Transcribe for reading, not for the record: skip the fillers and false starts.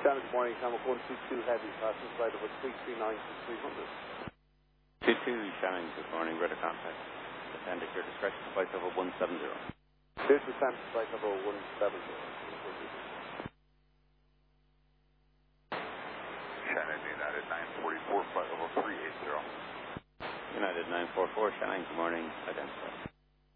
Shannon, good morning. Camel 122 Heavy, passing flight over 339 to 300. 22 Shannon, good morning. Radar contact. Descend at your discretion, flight over 170. Clear to descend, flight over 170. Shannon, United 944, flight over 380. United 944, Shannon, good morning. Identify.